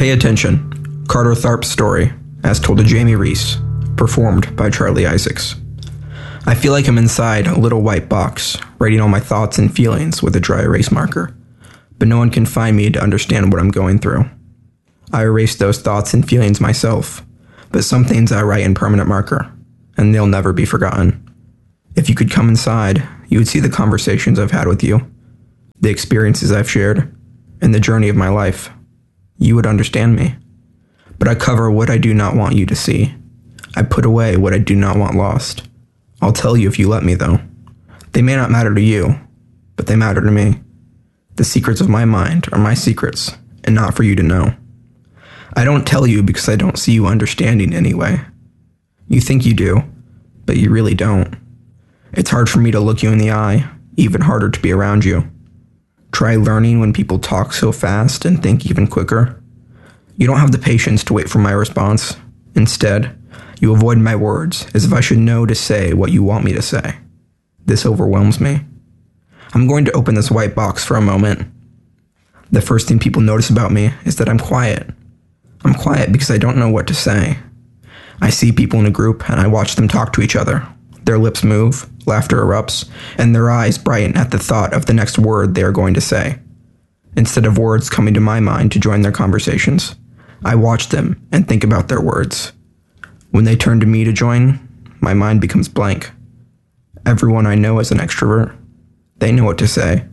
Pay attention. Carter Tharp's story, as told to Jamie Reese, performed by Charlie Isaacs. I feel like I'm inside a little white box, writing all my thoughts and feelings with a dry erase marker, but no one can find me to understand what I'm going through. I erase those thoughts and feelings myself, but some things I write in permanent marker, and they'll never be forgotten. If you could come inside, you would see the conversations I've had with you, the experiences I've shared, and the journey of my life. You would understand me. But I cover what I do not want you to see. I put away what I do not want lost. I'll tell you if you let me, though. They may not matter to you, but they matter to me. The secrets of my mind are my secrets, and not for you to know. I don't tell you because I don't see you understanding anyway. You think you do, but you really don't. It's hard for me to look you in the eye, even harder to be around you. Try learning when people talk so fast and think even quicker. You don't have the patience to wait for my response. Instead, you avoid my words as if I should know to say what you want me to say. This overwhelms me. I'm going to open this white box for a moment. The first thing people notice about me is that I'm quiet. I'm quiet because I don't know what to say. I see people in a group and I watch them talk to each other. Their lips move, laughter erupts, and their eyes brighten at the thought of the next word they are going to say. Instead of words coming to my mind to join their conversations, I watch them and think about their words. When they turn to me to join, my mind becomes blank. Everyone I know is an extrovert. They know what to say.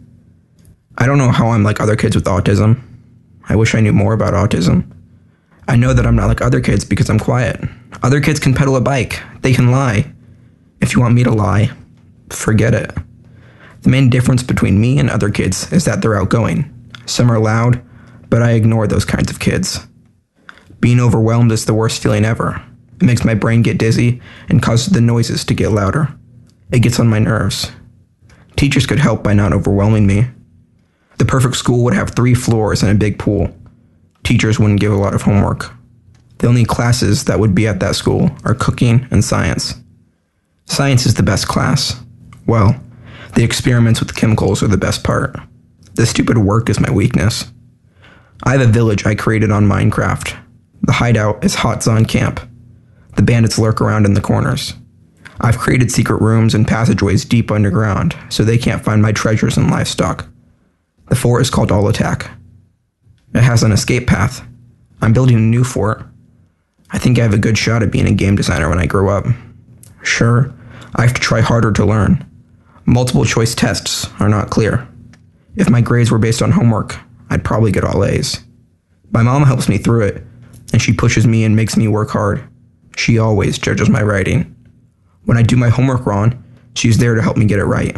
I don't know how I'm like other kids with autism. I wish I knew more about autism. I know that I'm not like other kids because I'm quiet. Other kids can pedal a bike. They can lie. If you want me to lie, forget it. The main difference between me and other kids is that they're outgoing. Some are loud, but I ignore those kinds of kids. Being overwhelmed is the worst feeling ever. It makes my brain get dizzy and causes the noises to get louder. It gets on my nerves. Teachers could help by not overwhelming me. The perfect school would have 3 floors and a big pool. Teachers wouldn't give a lot of homework. The only classes that would be at that school are cooking and science. Science is the best class. Well, the experiments with chemicals are the best part. The stupid work is my weakness. I have a village I created on Minecraft. The hideout is Hot Zone Camp. The bandits lurk around in the corners. I've created secret rooms and passageways deep underground so they can't find my treasures and livestock. The fort is called All Attack. It has an escape path. I'm building a new fort. I think I have a good shot at being a game designer when I grow up. Sure, I have to try harder to learn. Multiple choice tests are not clear. If my grades were based on homework, I'd probably get all A's. My mom helps me through it, and she pushes me and makes me work hard. She always judges my writing. When I do my homework wrong, she's there to help me get it right.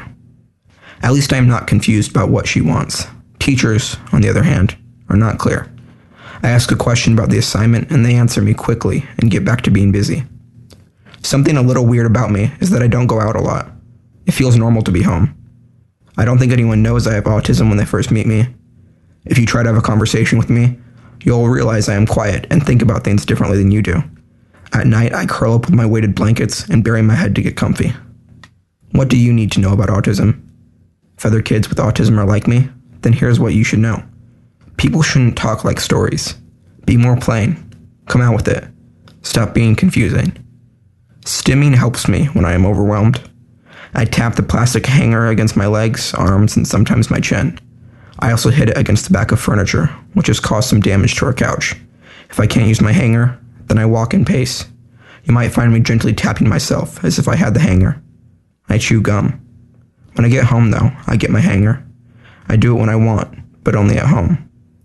At least I am not confused about what she wants. Teachers, on the other hand, are not clear. I ask a question about the assignment and they answer me quickly and get back to being busy. Something a little weird about me is that I don't go out a lot. It feels normal to be home. I don't think anyone knows I have autism when they first meet me. If you try to have a conversation with me, you'll realize I am quiet and think about things differently than you do. At night, I curl up with my weighted blankets and bury my head to get comfy. What do you need to know about autism? If other kids with autism are like me, then here's what you should know. People shouldn't talk like stories. Be more plain. Come out with it. Stop being confusing. Stimming helps me when I am overwhelmed. I tap the plastic hanger against my legs, arms, and sometimes my chin. I also hit it against the back of furniture, which has caused some damage to our couch. If I can't use my hanger, then I walk and pace. You might find me gently tapping myself as if I had the hanger. I chew gum. When I get home, though, I get my hanger. I do it when I want, but only at home.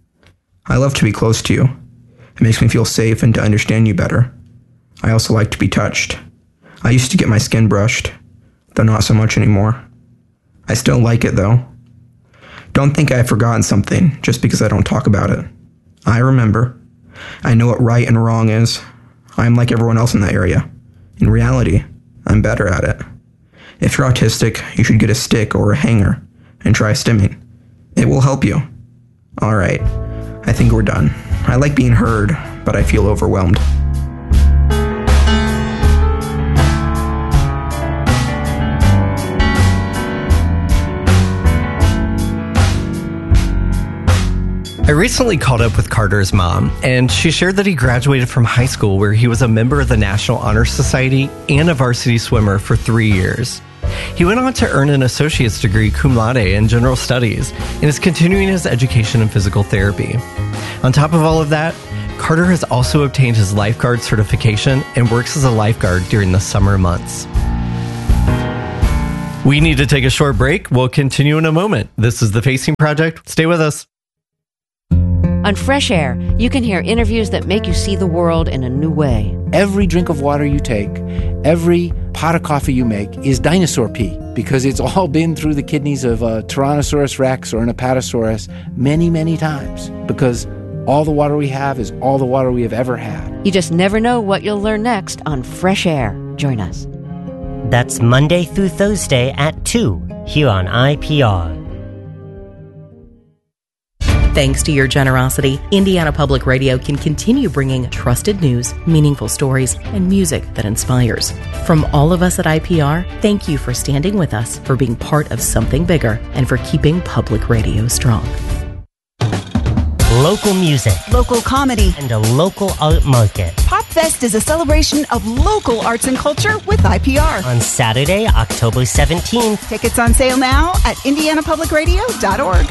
I love to be close to you. It makes me feel safe and to understand you better. I also like to be touched. I used to get my skin brushed, though not so much anymore. I still like it, though. Don't think I've forgotten something just because I don't talk about it. I remember. I know what right and wrong is. I am like everyone else in that area. In reality, I'm better at it. If you're autistic, you should get a stick or a hanger and try stimming. It will help you. Alright, I think we're done. I like being heard, but I feel overwhelmed. I recently caught up with Carter's mom, and she shared that he graduated from high school where he was a member of the National Honor Society and a varsity swimmer for 3 years. He went on to earn an associate's degree cum laude in general studies and is continuing his education in physical therapy. On top of all of that, Carter has also obtained his lifeguard certification and works as a lifeguard during the summer months. We need to take a short break. We'll continue in a moment. This is The Facing Project. Stay with us. On Fresh Air, you can hear interviews that make you see the world in a new way. Every drink of water you take, every pot of coffee you make is dinosaur pee, because it's all been through the kidneys of a Tyrannosaurus rex or an Apatosaurus many, many times, because all the water we have is all the water we have ever had. You just never know what you'll learn next on Fresh Air. Join us. That's Monday through Thursday at 2 here on IPR. Thanks to your generosity, Indiana Public Radio can continue bringing trusted news, meaningful stories, and music that inspires. From all of us at IPR, thank you for standing with us, for being part of something bigger, and for keeping public radio strong. Local music, local comedy, and a local art market. PopFest is a celebration of local arts and culture with IPR. On Saturday, October 17th. Tickets on sale now at indianapublicradio.org.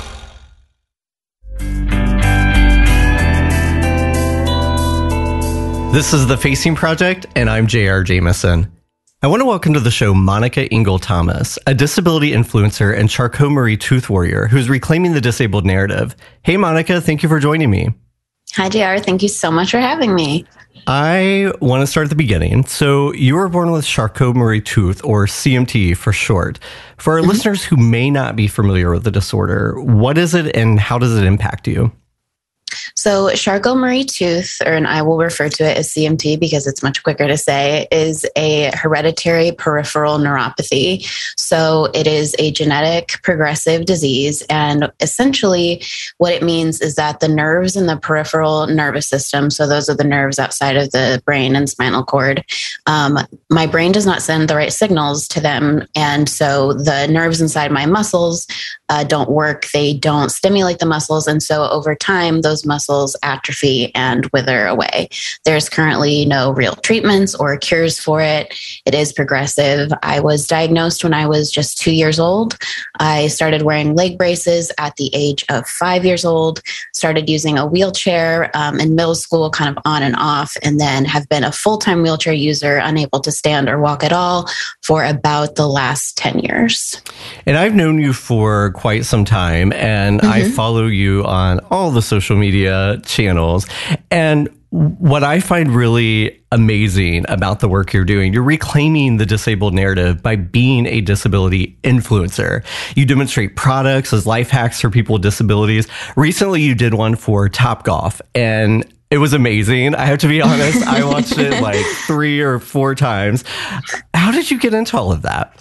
This is The Facing Project, and I'm J.R. Jameson. I want to welcome to the show Monica Ingle Thomas, a disability influencer and Charcot-Marie Tooth warrior who's reclaiming the disabled narrative. Hey, Monica, thank you for joining me. Hi, JR. Thank you so much for having me. I want to start at the beginning. So you were born with Charcot-Marie Tooth, or CMT for short. For our listeners who may not be familiar with the disorder, what is it and how does it impact you? So Charcot-Marie Tooth, and I will refer to it as CMT because it's much quicker to say, is a hereditary peripheral neuropathy. So it is a genetic progressive disease. And essentially what it means is that the nerves in the peripheral nervous system, so those are the nerves outside of the brain and spinal cord, my brain does not send the right signals to them. And so the nerves inside my muscles don't work. They don't stimulate the muscles. And so over time, those muscles atrophy and wither away. There's currently no real treatments or cures for it. It is progressive. I was diagnosed when I was just 2 years old. I started wearing leg braces at the age of 5 years old, started using a wheelchair in middle school, kind of on and off, and then have been a full-time wheelchair user, unable to stand or walk at all for about the last 10 years. And I've known you for quite some time, and I follow you on all the social media channels. And what I find really amazing about the work you're doing, you're reclaiming the disabled narrative by being a disability influencer. You demonstrate products as life hacks for people with disabilities. Recently, you did one for Topgolf, and it was amazing. I have to be honest, I watched it like 3 or 4 times. How did you get into all of that?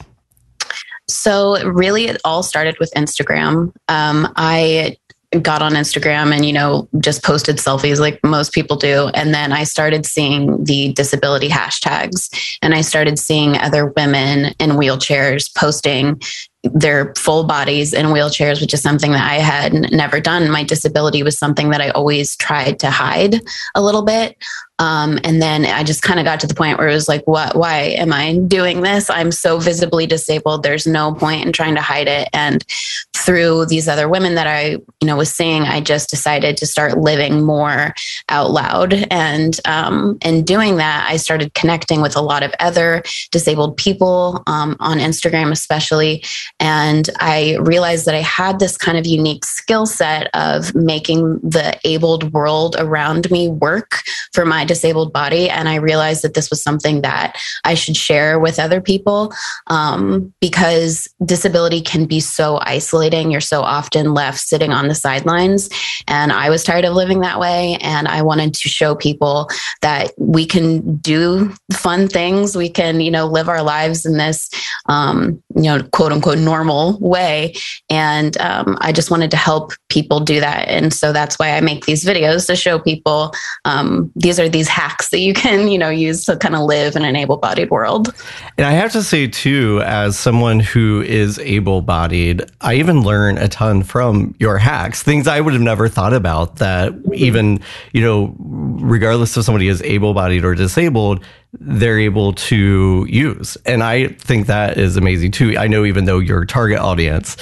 So really, it all started with Instagram. I got on Instagram and, just posted selfies like most people do. And then I started seeing the disability hashtags, and I started seeing other women in wheelchairs posting their full bodies in wheelchairs, which is something that I had never done. My disability was something that I always tried to hide a little bit. And then I just kind of got to the point where it was like, why am I doing this? I'm so visibly disabled. There's no point in trying to hide it. And through these other women that I, was seeing, I just decided to start living more out loud. And in doing that, I started connecting with a lot of other disabled people on Instagram, especially. And I realized that I had this kind of unique skill set of making the abled world around me work for my disabled body. And I realized that this was something that I should share with other people because disability can be so isolating. You're so often left sitting on the sidelines. And I was tired of living that way. And I wanted to show people that we can do fun things. We can, live our lives in this, quote unquote, normal way. And I just wanted to help people do that. And so that's why I make these videos to show people these are these hacks that you can, use to kind of live in an able-bodied world. And I have to say, too, as someone who is able-bodied, I even learn a ton from your hacks, things I would have never thought about that even, regardless if somebody is able-bodied or disabled, they're able to use. And I think that is amazing, too. I know even though your target audience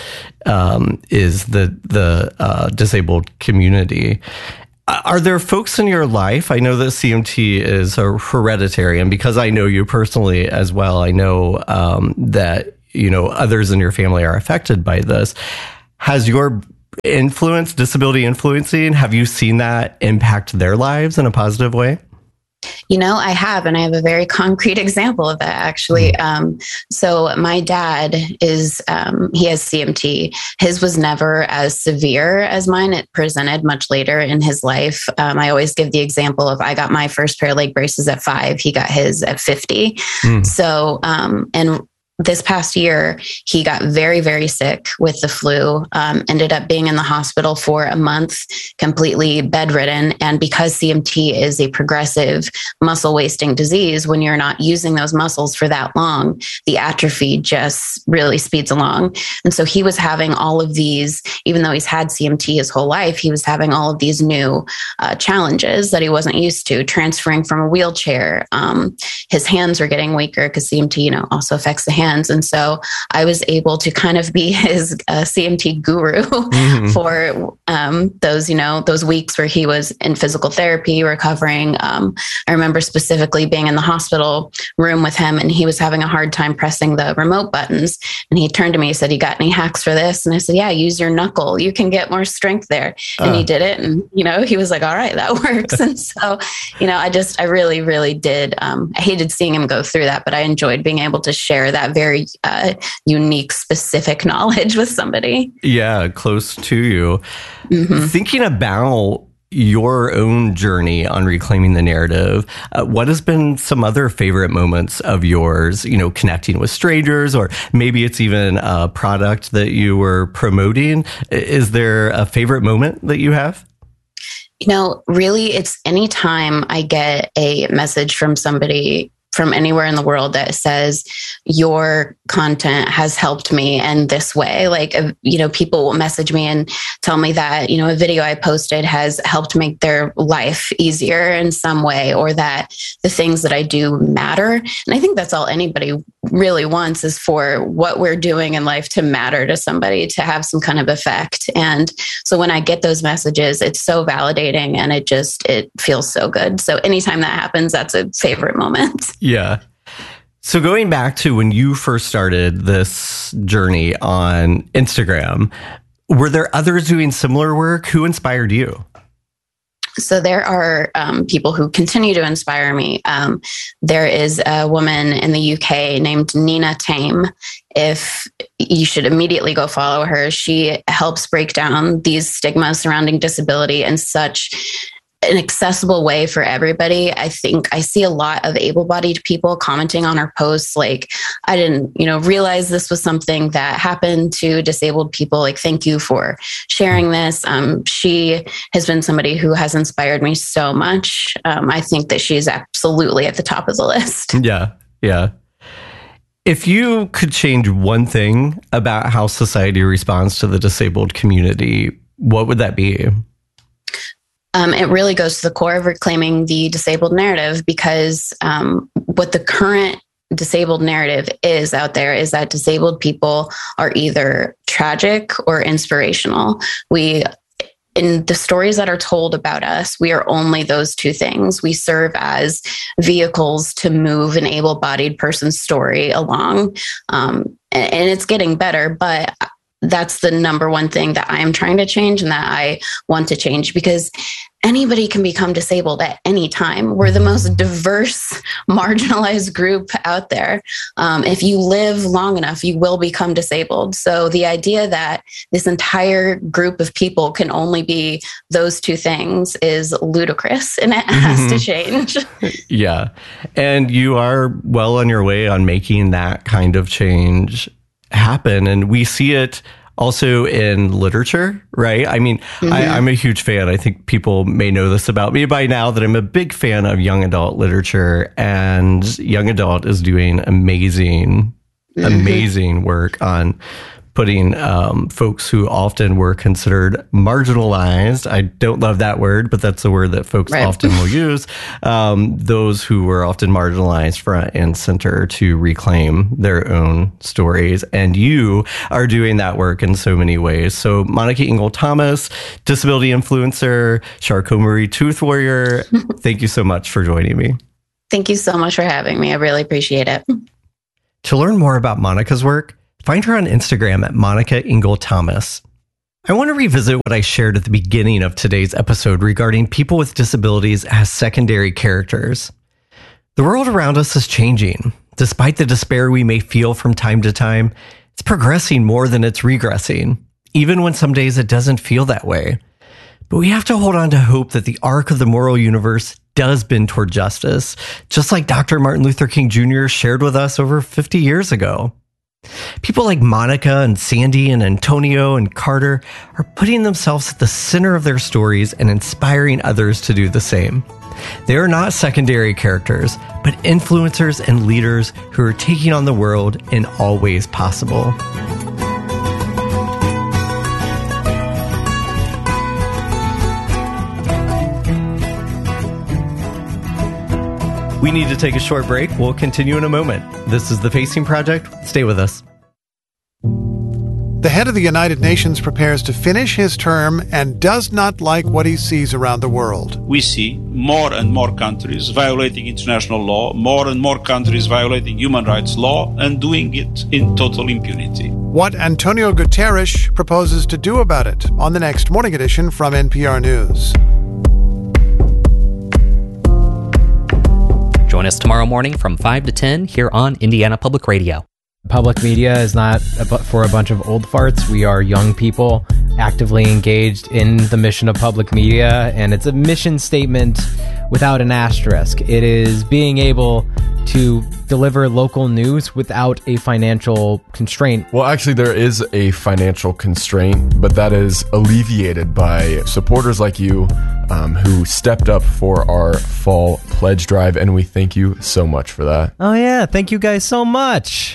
is the disabled community. Are there folks in your life? I know that CMT is a hereditary, and because I know you personally as well, I know that others in your family are affected by this. Has your disability influencing, have you seen that impact their lives in a positive way? I have, and I have a very concrete example of that, actually. So my dad he has CMT. His was never as severe as mine. It presented much later in his life. I always give the example of I got my first pair of leg braces at 5. He got his at 50. So, and this past year, he got very, very sick with the flu, ended up being in the hospital for a month, completely bedridden. And because CMT is a progressive muscle wasting disease, when you're not using those muscles for that long, the atrophy just really speeds along. And so he was having all of these, even though he's had CMT his whole life, he was having all of these new challenges that he wasn't used to, transferring from a wheelchair. His hands were getting weaker because CMT, also affects the hands. And so I was able to kind of be his CMT guru for those weeks where he was in physical therapy, recovering. I remember specifically being in the hospital room with him, and he was having a hard time pressing the remote buttons. And he turned to me and said, "You got any hacks for this?" And I said, "Yeah, use your knuckle. You can get more strength there." And he did it. And, he was like, "All right, that works." And so, I really, really did. I hated seeing him go through that, but I enjoyed being able to share that very unique, specific knowledge with somebody. Yeah, close to you. Thinking about your own journey on reclaiming the narrative, what has been some other favorite moments of yours, connecting with strangers, or maybe it's even a product that you were promoting? Is there a favorite moment that you have? Really, it's anytime I get a message from somebody from anywhere in the world that says your content has helped me in this way. Like, people will message me and tell me that, a video I posted has helped make their life easier in some way, or that the things that I do matter. And I think that's all anybody really wants, is for what we're doing in life to matter to somebody, to have some kind of effect. And so when I get those messages, it's so validating, and it feels so good. So anytime that happens, that's a favorite moment. Yeah. So going back to when you first started this journey on Instagram, were there others doing similar work? Who inspired you? So there are people who continue to inspire me. There is a woman in the UK named Nina Tame. If you should immediately go follow her. She helps break down these stigmas surrounding disability in such an accessible way for everybody. I think I see a lot of able-bodied people commenting on our posts like, I didn't, realize this was something that happened to disabled people. Like, thank you for sharing this. She has been somebody who has inspired me so much. I think that she's absolutely at the top of the list. Yeah. Yeah. If you could change one thing about how society responds to the disabled community, what would that be? It really goes to the core of reclaiming the disabled narrative, because what the current disabled narrative is out there is that disabled people are either tragic or inspirational. In the stories that are told about us, we are only those two things. We serve as vehicles to move an able-bodied person's story along. And it's getting better, but that's the number one thing that I am trying to change and that I want to change, because anybody can become disabled at any time. We're the most diverse, marginalized group out there. If you live long enough, you will become disabled. So the idea that this entire group of people can only be those two things is ludicrous, and it has to change. Yeah. And you are well on your way on making that kind of change happen. And we see it also in literature, right? I mean, I'm a huge fan. I think people may know this about me by now that I'm a big fan of young adult literature, and young adult is doing amazing work on putting folks who often were considered marginalized. I don't love that word, but that's the word that folks often will use. Those who were often marginalized front and center to reclaim their own stories. And you are doing that work in so many ways. So Monica Ingle Thomas, disability influencer, Charcot Marie Tooth Warrior, thank you so much for joining me. Thank you so much for having me. I really appreciate it. To learn more about Monica's work, find her on Instagram at Monica Ingle Thomas. I want to revisit what I shared at the beginning of today's episode regarding people with disabilities as secondary characters. The world around us is changing. Despite the despair we may feel from time to time, it's progressing more than it's regressing, even when some days it doesn't feel that way. But we have to hold on to hope that the arc of the moral universe does bend toward justice, just like Dr. Martin Luther King Jr. shared with us over 50 years ago. People like Monica and Sandy and Antonio and Carter are putting themselves at the center of their stories and inspiring others to do the same. They are not secondary characters, but influencers and leaders who are taking on the world in all ways possible. We need to take a short break. We'll continue in a moment. This is The Facing Project. Stay with us. The head of the United Nations prepares to finish his term and does not like what he sees around the world. We see more and more countries violating international law, more and more countries violating human rights law, and doing it in total impunity. What Antonio Guterres proposes to do about it on the next Morning Edition from NPR News. Join us tomorrow morning from 5 to 10 here on Indiana Public Radio. Public media is not for a bunch of old farts. We are young people actively engaged in the mission of public media, and it's a mission statement without an asterisk. It is being able to deliver local news without a financial constraint. Well, actually, there is a financial constraint, but that is alleviated by supporters like you who stepped up for our fall pledge drive, and we thank you so much for that. Oh, yeah. Thank you guys so much.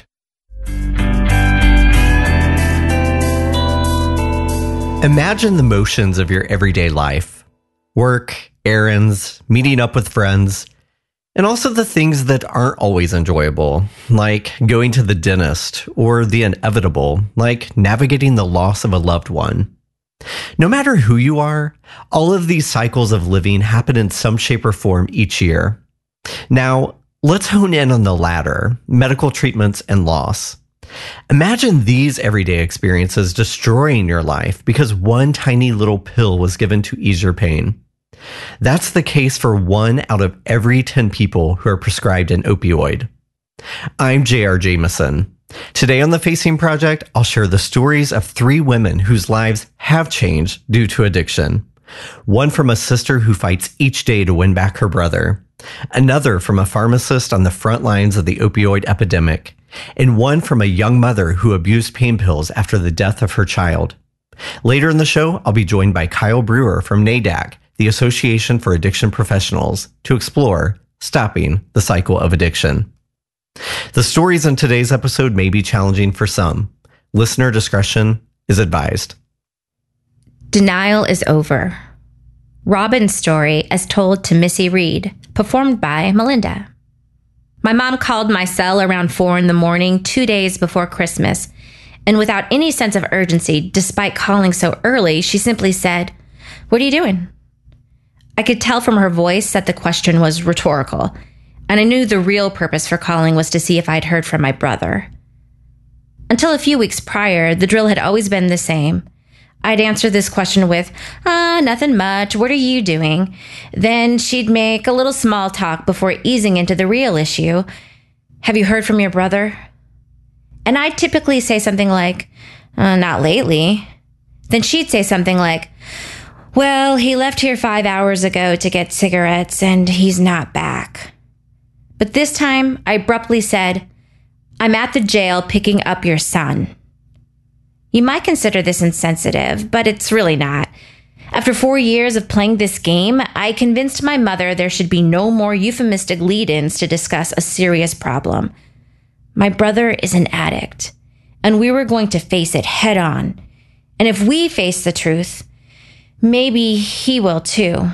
Imagine the motions of your everyday life. Work, errands, meeting up with friends, and also the things that aren't always enjoyable, like going to the dentist, or the inevitable, like navigating the loss of a loved one. No matter who you are, all of these cycles of living happen in some shape or form each year. Now, let's hone in on the latter, medical treatments and loss. Imagine these everyday experiences destroying your life because one tiny little pill was given to ease your pain. That's the case for 1 out of every 10 people who are prescribed an opioid. I'm J.R. Jameson. Today on The Facing Project, I'll share the stories of 3 women whose lives have changed due to addiction. One from a sister who fights each day to win back her brother. Another from a pharmacist on the front lines of the opioid epidemic. And one from a young mother who abused pain pills after the death of her child. Later in the show, I'll be joined by Kyle Brewer from NAADAC, the Association for Addiction Professionals, to explore stopping the cycle of addiction. The stories in today's episode may be challenging for some. Listener discretion is advised. Denial is over. Robin's story as told to Missy Reed, performed by Melinda. My mom called my cell around 4 a.m, 2 days before Christmas, and without any sense of urgency, despite calling so early, she simply said, "What are you doing?" I could tell from her voice that the question was rhetorical, and I knew the real purpose for calling was to see if I'd heard from my brother. Until a few weeks prior, the drill had always been the same. I'd answer this question with, nothing much, what are you doing? Then she'd make a little small talk before easing into the real issue. Have you heard from your brother? And I'd typically say something like, not lately. Then she'd say something like, well, he left here 5 hours ago to get cigarettes and he's not back. But this time I abruptly said, I'm at the jail picking up your son. You might consider this insensitive, but it's really not. After 4 years of playing this game, I convinced my mother there should be no more euphemistic lead-ins to discuss a serious problem. My brother is an addict, and we were going to face it head on. And if we face the truth, maybe he will too.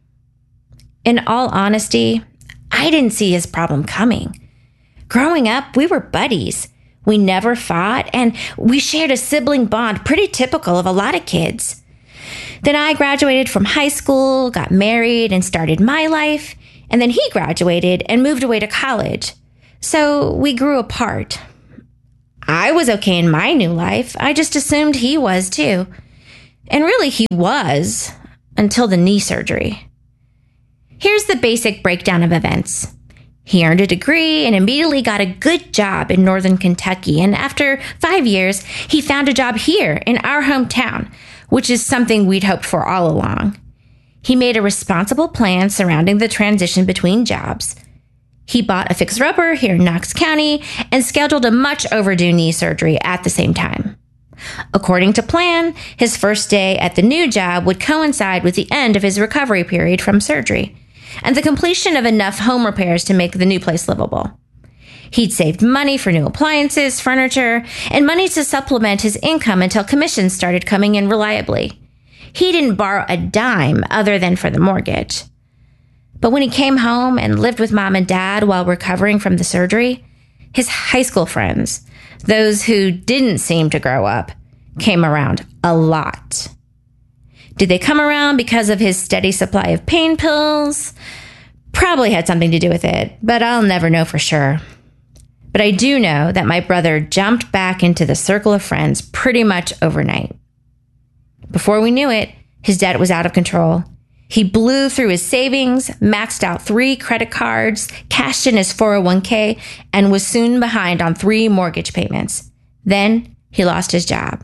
In all honesty, I didn't see his problem coming. Growing up, we were buddies. We never fought, and we shared a sibling bond pretty typical of a lot of kids. Then I graduated from high school, got married, and started my life. And then he graduated and moved away to college. So we grew apart. I was okay in my new life. I just assumed he was too. And really he was, until the knee surgery. Here's the basic breakdown of events. He earned a degree and immediately got a good job in Northern Kentucky. And after 5 years, he found a job here in our hometown, which is something we'd hoped for all along. He made a responsible plan surrounding the transition between jobs. He bought a fixer-upper here in Knox County and scheduled a much overdue knee surgery at the same time. According to plan, his first day at the new job would coincide with the end of his recovery period from surgery and the completion of enough home repairs to make the new place livable. He'd saved money for new appliances, furniture, and money to supplement his income until commissions started coming in reliably. He didn't borrow a dime other than for the mortgage. But when he came home and lived with mom and dad while recovering from the surgery, his high school friends, those who didn't seem to grow up, came around a lot. Did they come around because of his steady supply of pain pills? Probably had something to do with it, but I'll never know for sure. But I do know that my brother jumped back into the circle of friends pretty much overnight. Before we knew it, his debt was out of control. He blew through his savings, maxed out 3 credit cards, cashed in his 401k, and was soon behind on 3 mortgage payments. Then he lost his job.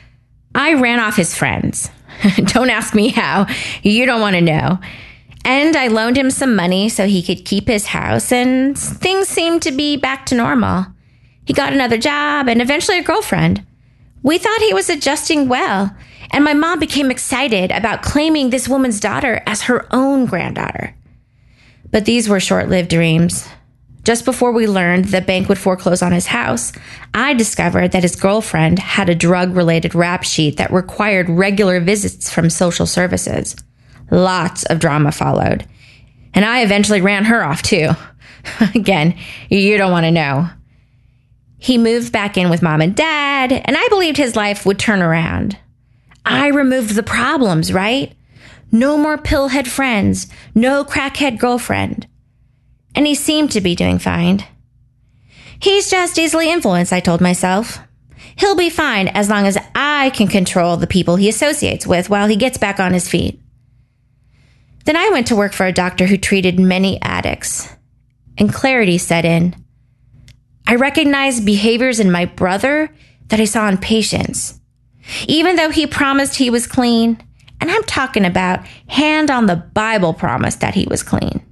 I ran off his friends. Don't ask me how. You don't want to know. And I loaned him some money so he could keep his house, and things seemed to be back to normal. He got another job and eventually a girlfriend. We thought he was adjusting well, and my mom became excited about claiming this woman's daughter as her own granddaughter. But these were short-lived dreams. Just before we learned the bank would foreclose on his house, I discovered that his girlfriend had a drug-related rap sheet that required regular visits from social services. Lots of drama followed. And I eventually ran her off too. Again, you don't want to know. He moved back in with mom and dad, and I believed his life would turn around. I removed the problems, right? No more pillhead friends, no crackhead girlfriend. And he seemed to be doing fine. He's just easily influenced, I told myself. He'll be fine as long as I can control the people he associates with while he gets back on his feet. Then I went to work for a doctor who treated many addicts, and clarity set in. I recognized behaviors in my brother that I saw in patients. Even though he promised he was clean, and I'm talking about hand on the Bible promise that he was clean.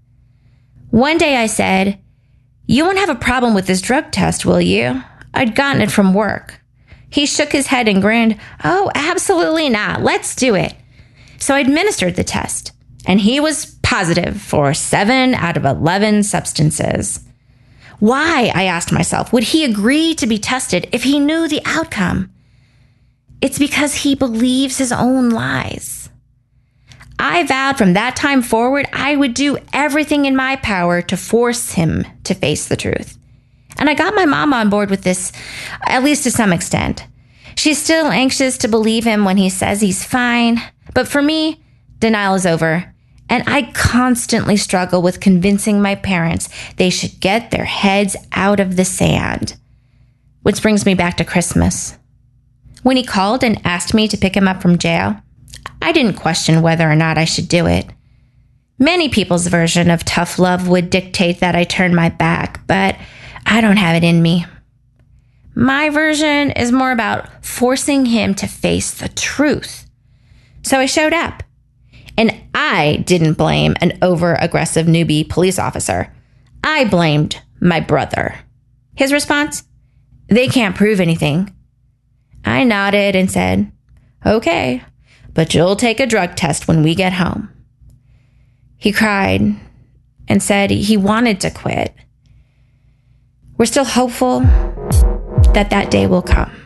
One day I said, "You won't have a problem with this drug test, will you?" I'd gotten it from work. He shook his head and grinned. "Oh, absolutely not. Let's do it." So I administered the test, and he was positive for 7 out of 11 substances. Why, I asked myself, would he agree to be tested if he knew the outcome? It's because he believes his own lies. I vowed from that time forward I would do everything in my power to force him to face the truth. And I got my mom on board with this, at least to some extent. She's still anxious to believe him when he says he's fine. But for me, denial is over. And I constantly struggle with convincing my parents they should get their heads out of the sand. Which brings me back to Christmas. When he called and asked me to pick him up from jail, I didn't question whether or not I should do it. Many people's version of tough love would dictate that I turn my back, but I don't have it in me. My version is more about forcing him to face the truth. So I showed up. And I didn't blame an over-aggressive newbie police officer. I blamed my brother. His response? They can't prove anything. I nodded and said, "Okay, but you'll take a drug test when we get home." He cried and said he wanted to quit. We're still hopeful that day will come.